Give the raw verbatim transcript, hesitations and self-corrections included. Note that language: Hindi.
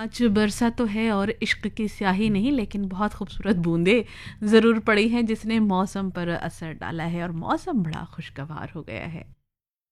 आज बरसा तो है और इश्क की स्याही नहीं, लेकिन बहुत खूबसूरत बूंदें ज़रूर पड़ी हैं जिसने मौसम पर असर डाला है और मौसम बड़ा खुशगवार हो गया है।